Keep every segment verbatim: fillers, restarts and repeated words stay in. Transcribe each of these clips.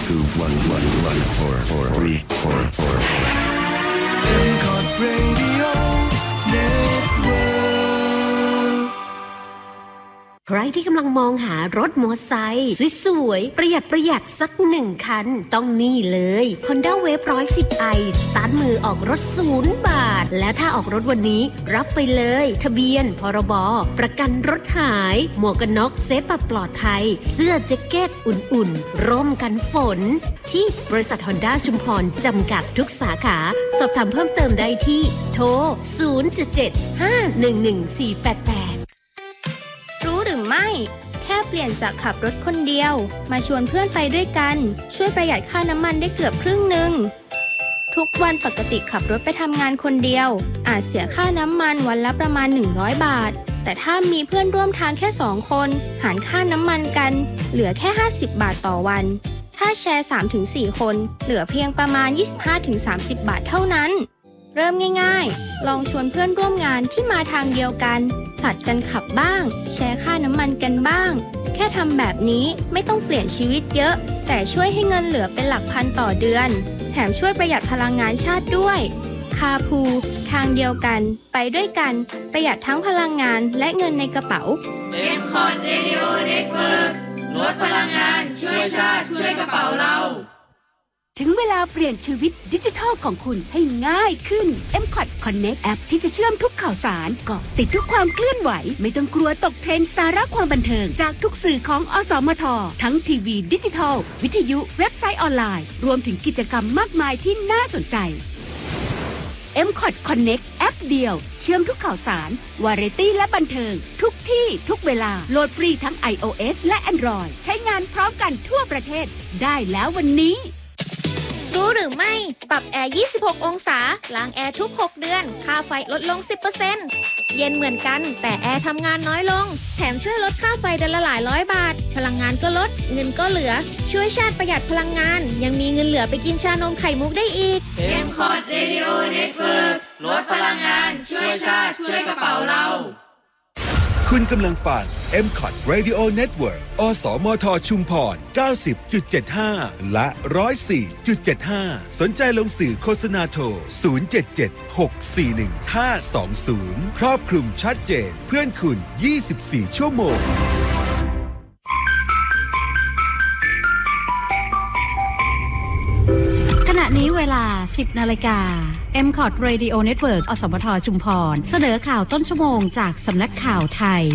two one one one four four three four four M-Cod Radio Network ใครที่กำลังมองหารถมอเตอร์ไซค์สวยๆประหยัดประหยัดสักหนึ่งคันต้องนี่เลย Honda Wave หนึ่งร้อยสิบไอ สตาร์ทมือออกรถศูนย์บาทและถ้าออกรถวันนี้รับไปเลยทะเบียนพรบประกันรถหายหมวกกันน็อกเซฟแบบปลอดภัยเสื้อแจ็คเก็ตอุ่นๆร่มกันฝนที่บริษัท Honda ชุมพรจำกัดทุกสาขาสอบถามเพิ่มเติมได้ที่โทรศูนย์ เจ็ด เจ็ด ห้า หนึ่ง หนึ่ง สี่ แปด แปดรู้หรือไม่แค่เปลี่ยนจากขับรถคนเดียวมาชวนเพื่อนไปด้วยกันช่วยประหยัดค่าน้ำมันได้เกือบครึ่งหนึ่งทุกวันปกติขับรถไปทำงานคนเดียวอาจเสียค่าน้ำมันวันละประมาณหนึ่งร้อยบาทแต่ถ้ามีเพื่อนร่วมทางแค่สองคนหารค่าน้ำมันกันเหลือแค่ห้าสิบบาทต่อวันถ้าแชร์ สามถึงสี่ คนเหลือเพียงประมาณ ยี่สิบห้าถึงสามสิบ บาทเท่านั้นเริ่มง่ายๆลองชวนเพื่อนร่วมงานที่มาทางเดียวกันผลัดกันขับบ้างแชร์ค่าน้ำมันกันบ้างแค่ทำแบบนี้ไม่ต้องเปลี่ยนชีวิตเยอะแต่ช่วยให้เงินเหลือเป็นหลักพันต่อเดือนแถมช่วยประหยัดพลังงานชาติด้วยคาพูทางเดียวกันไปด้วยกันประหยัดทั้งพลังงานและเงินในกระเป๋า M-Cod Radio Network ลดพลังงานช่วยชาติช่วยกระเป๋าเราถึงเวลาเปลี่ยนชีวิตดิจิทัลของคุณให้ง่ายขึ้น M-Cod Connect แอปที่จะเชื่อมทุกข่าวสารเกาะติดทุกความเคลื่อนไหวไม่ต้องกลัวตกเทรนด์สาระความบันเทิงจากทุกสื่อของอสมททั้งทีวีดิจิทัลวิทยุเว็บไซต์ออนไลน์รวมถึงกิจกรรมมากมายที่น่าสนใจ M-Cod Connect แอปเดียวเชื่อมทุกข่าวสารวาไรตี้และบันเทิงทุกที่ทุกเวลาโหลดฟรีทั้ง iOS และ Android ใช้งานพร้อมกันทั่วประเทศได้แล้ววันนี้รู้หรือไม่ปรับแอร์ยี่สิบหกองศาล้างแอร์ทุกหกเดือนค่าไฟลดลง สิบเปอร์เซ็นต์ เย็นเหมือนกันแต่แอร์ทำงานน้อยลงแถมช่วยลดค่าไฟเดือนละหลายร้อยบาทพลังงานก็ลดเงินก็เหลือช่วยชาติประหยัดพลังงานยังมีเงินเหลือไปกินชานมไข่มุกได้อีก M-Cod Radio Network ลดพลังงานช่วยชาติช่วยกระเป๋าเราคุณกำลังฟัง M-Cod Radio Network อสมทชุมพร เก้าสิบจุดเจ็ดห้า และ หนึ่งร้อยสี่จุดเจ็ดห้า สนใจลงสื่อโฆษณาโทร ศูนย์ เจ็ด เจ็ด หก สี่ หนึ่ง ห้า สอง ศูนย์ ครอบคลุมชัดเจนเพื่อนคุณ ยี่สิบสี่ ชั่วโมงขณะนี้เวลา สิบ นาฬิกา M-Cod Radio Network อสมทชุมพรเสนอข่าวต้นชั่วโมงจากสำนักข่าวไทย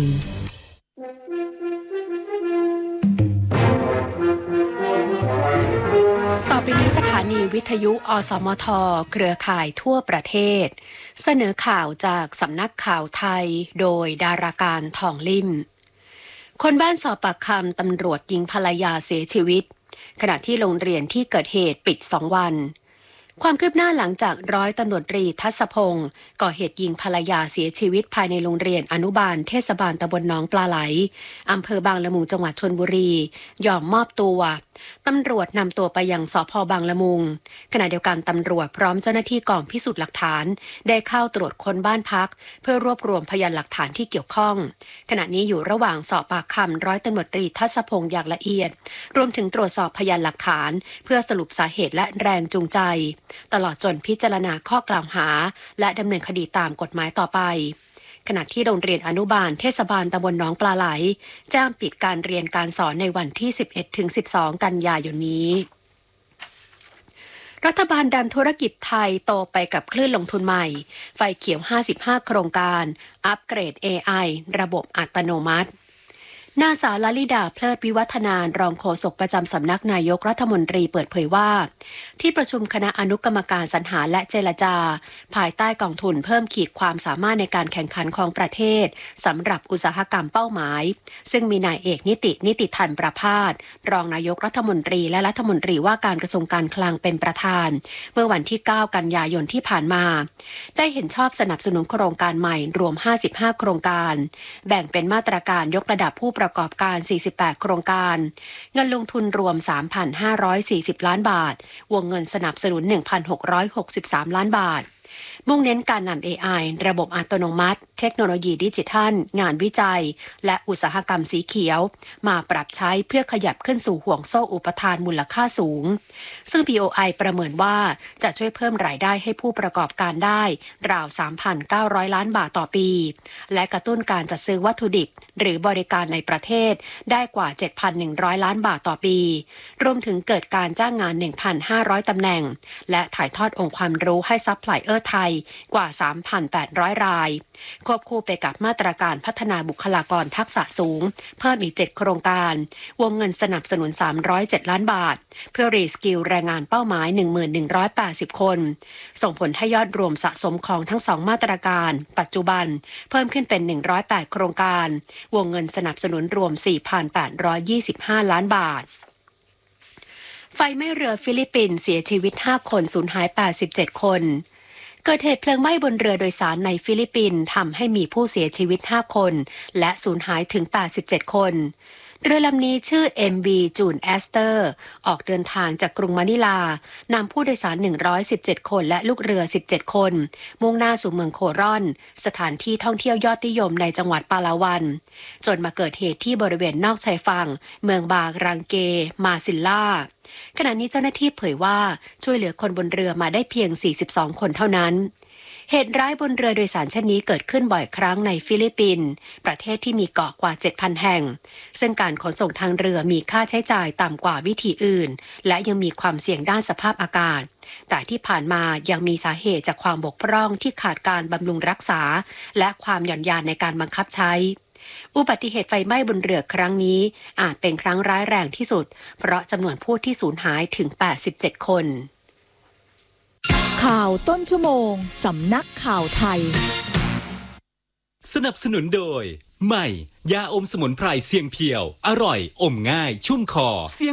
ต่อไปนี้สถานีวิทยุอสมทเครือข่ายทั่วประเทศเสนอข่าวจากสำนักข่าวไทยโดยดาราการทองลิ่มคนบ้านสอบปากคำตำรวจยิงภรรยาเสียชีวิตขณะที่โรงเรียนที่เกิดเหตุปิดสองวันความคืบหน้าหลังจากร้อยตำรวจตรีทัศพงศ์ก่อเหตุยิงภรรยาเสียชีวิตภายในโรงเรียนอนุบาลเทศบาลตำบลหนองปลาไหลอำเภอบางละมุงจังหวัดชลบุรียอมมอบตัวตำรวจนำตัวไปยังสภ.บางละมุงขณะเดียวกันตำรวจพร้อมเจ้าหน้าที่กองพิสูจน์หลักฐานได้เข้าตรวจค้นบ้านพักเพื่อรวบรวมพยานหลักฐานที่เกี่ยวข้องขณะนี้อยู่ระหว่างสอบปากคำร้อยตำรวจตรีทัศพงศ์อย่างละเอียดรวมถึงตรวจสอบพยานหลักฐานเพื่อสรุปสาเหตุและแรงจูงใจตลอดจนพิจารณาข้อกล่าวหาและดำเนินคดีตามกฎหมายต่อไปขณะที่โรงเรียนอนุบาลเทศบาลตำบลหนองปลาไหลแจ้งปิดการเรียนการสอนในวันที่ สิบเอ็ดถึงสิบสอง กันยายนนี้รัฐบาลดันธุรกิจไทยโตไปกับคลื่นลงทุนใหม่ไฟเขียวห้าสิบห้าโครงการอัปเกรด เอ ไอ ระบบอัตโนมัตินางสาวลลิดาเพลิดวิวัฒนารองโฆษกประจำสำนักนายกรัฐมนตรีเปิดเผยว่าที่ประชุมคณะอนุกรรมการสรรหาและเจรจาภายใต้กองทุนเพิ่มขีดความสามารถในการแข่งขันของประเทศสำหรับอุตสาหกรรมเป้าหมายซึ่งมีนายเอกนิตินิติธันประภาสรองนายกรัฐมนตรีและรัฐมนตรีว่าการกระทรวงการคลังเป็นประธานเมื่อวันที่เก้ากันยายนที่ผ่านมาได้เห็นชอบสนับสนุนโครงการใหม่รวมห้าสิบห้าโครงการแบ่งเป็นมาตรการยกระดับผู้ประกอบการสี่สิบแปดโครงการเงินลงทุนรวม สามพันห้าร้อยสี่สิบ ล้านบาทวงเงินสนับสนุน หนึ่งพันหกร้อยหกสิบสาม ล้านบาทมุ่งเน้นการนำ เอ ไอ ระบบอัตโนมัติเทคโนโลยีดิจิทัลงานวิจัยและอุตสาหกรรมสีเขียวมาปรับใช้เพื่อขยับขึ้นสู่ห่วงโซ่อุปทานมูลค่าสูงซึ่ง บี โอ ไอ ประเมินว่าจะช่วยเพิ่มรายได้ให้ผู้ประกอบการได้ราว สามพันเก้าร้อย ล้านบาทต่อปีและกระตุ้นการจัดซื้อวัตถุดิบหรือบริการในประเทศได้กว่า เจ็ดพันหนึ่งร้อย ล้านบาทต่อปีรวมถึงเกิดการจ้างงาน หนึ่งพันห้าร้อย ตำแหน่งและถ่ายทอดองค์ความรู้ให้ซัพพลายเออร์ไทยกว่า สามพันแปดร้อย รายควบคู่ไปกับมาตรการพัฒนาบุคลากรทักษะสูงเพิ่มอีกเจ็ดโครงการวงเงินสนับสนุนสามร้อยเจ็ดล้านบาทเพื่อรีสกิลแรงงานเป้าหมาย หนึ่งพันหนึ่งร้อยแปดสิบ คนส่งผลให้ยอดรวมสะสมของทั้งสองมาตรการปัจจุบันเพิ่มขึ้นเป็นหนึ่งร้อยแปดโครงการวงเงินสนับสนุนรวม สี่พันแปดร้อยยี่สิบห้า ล้านบาทไฟไหม้เรือฟิลิปปินส์เสียชีวิตห้าคนสูญหายแปดสิบเจ็ดคนเกิดเหตุเพลิงไหม้บนเรือโดยสารในฟิลิปปินส์ทำให้มีผู้เสียชีวิตห้าคนและสูญหายถึงแปดสิบเจ็ดคนเรือลำนี้ชื่อ เอ็ม วี June Aster ออกเดินทางจากกรุงมะนิลานำผู้โดยสารหนึ่งร้อยสิบเจ็ดคนและลูกเรือสิบเจ็ดคนมุ่งหน้าสู่เมืองโครอนสถานที่ท่องเที่ยวยอดนิยมในจังหวัดปาลาวันจนมาเกิดเหตุที่บริเวณนอกชายฝั่งเมืองบารังเกมาซิลล่าขณะนี้เจ้าหน้าที่เผยว่าช่วยเหลือคนบนเรือมาได้เพียงสี่สิบสองคนเท่านั้นเหตุร้ายบนเรือโดยสารเช่นนี้เกิดขึ้นบ่อยครั้งในฟิลิปปินส์ประเทศที่มีเกาะกว่า เจ็ดพัน แห่งซึ่งการขนส่งทางเรือมีค่าใช้จ่ายต่ำกว่าวิธีอื่นและยังมีความเสี่ยงด้านสภาพอากาศแต่ที่ผ่านมายังมีสาเหตุจากความบกพร่องที่ขาดการบำรุงรักษาและความหย่อนยานในการบังคับใช้อุบัติเหตุไฟไหม้บนเรือครั้งนี้อาจเป็นครั้งร้ายแรงที่สุดเพราะจำนวนผู้ที่สูญหายถึงแปดสิบเจ็ดคนข่าวต้นชั่วโมงสำนักข่าวไทยสนับสนุนโดยใหม่ยาอมสมุนไพรเสียงเพียวอร่อยอมง่ายชุ่มคอ